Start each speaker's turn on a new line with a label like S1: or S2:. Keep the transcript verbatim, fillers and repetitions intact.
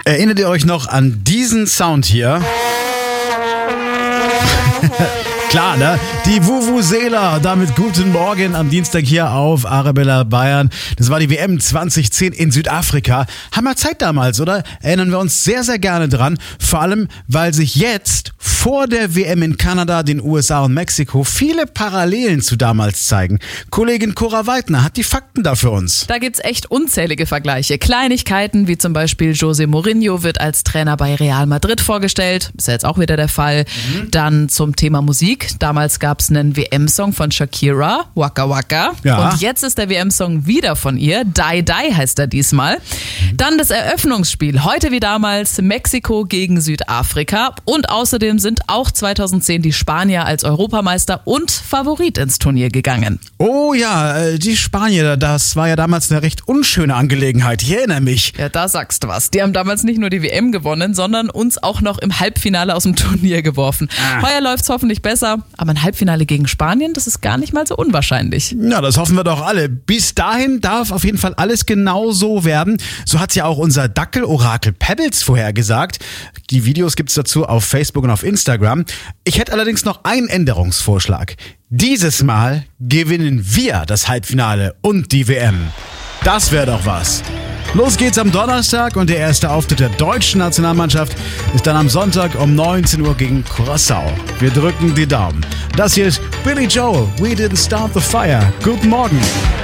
S1: Erinnert ihr euch noch an diesen Sound hier? Klar, ne? Die Vuvuzela, damit guten Morgen am Dienstag hier auf Arabella Bayern. Das war die W M zwanzig zehn in Südafrika. Hammer Zeit damals, oder? Erinnern wir uns sehr, sehr gerne dran. Vor allem, weil sich jetzt vor der W M in Kanada, den U S A und Mexiko viele Parallelen zu damals zeigen. Kollegin Cora Weidner hat die Fakten da für uns.
S2: Da gibt's echt unzählige Vergleiche. Kleinigkeiten, wie zum Beispiel José Mourinho wird als Trainer bei Real Madrid vorgestellt. Ist ja jetzt auch wieder der Fall. Mhm. Dann zum Thema Musik. Damals gab's einen W M-Song von Shakira, Waka Waka.
S1: Ja.
S2: Und jetzt ist der W M-Song wieder von ihr. Die Die heißt er diesmal. Mhm. Dann das Eröffnungsspiel. Heute wie damals Mexiko gegen Südafrika. Und außerdem sind auch zweitausendzehn die Spanier als Europameister und Favorit ins Turnier gegangen.
S1: Oh ja, die Spanier, das war ja damals eine recht unschöne Angelegenheit. Ich erinnere mich.
S2: Ja, da sagst du was. Die haben damals nicht nur die W M gewonnen, sondern uns auch noch im Halbfinale aus dem Turnier geworfen. Ah. Heuer läuft's hoffentlich besser, aber ein Halbfinale gegen Spanien, das ist gar nicht mal so unwahrscheinlich.
S1: Ja, das hoffen wir doch alle. Bis dahin darf auf jeden Fall alles genau so werden. So hat's ja auch unser Dackel-Orakel Pebbles vorhergesagt. Die Videos gibt's dazu auf Facebook und auf Instagram. Ich hätte allerdings noch einen Änderungsvorschlag. Dieses Mal gewinnen wir das Halbfinale und die W M. Das wäre doch was. Los geht's am Donnerstag und der erste Auftritt der deutschen Nationalmannschaft ist dann am Sonntag um neunzehn Uhr gegen Curaçao. Wir drücken die Daumen. Das hier ist Billy Joel, We Didn't Start the Fire. Guten Morgen.